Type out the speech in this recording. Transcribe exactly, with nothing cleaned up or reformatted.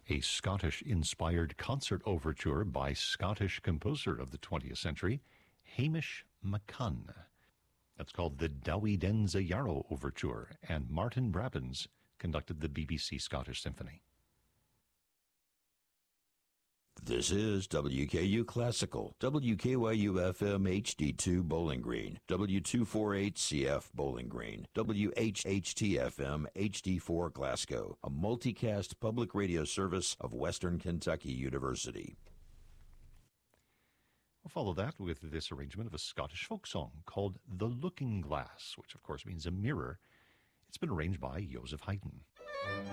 a Scottish-inspired concert overture by Scottish composer of the twentieth century, Hamish MacCunn. That's called the Dowie Denza Yarrow Overture, and Martin Brabbins conducted the B B C Scottish Symphony. This is W K U Classical, W K Y U F M H D two Bowling Green, W two forty-eight C F Bowling Green, W H H T F M H D four Glasgow, a multicast public radio service of Western Kentucky University. We'll follow that with this arrangement of a Scottish folk song called The Looking Glass, which of course means a mirror. It's been arranged by Joseph Haydn.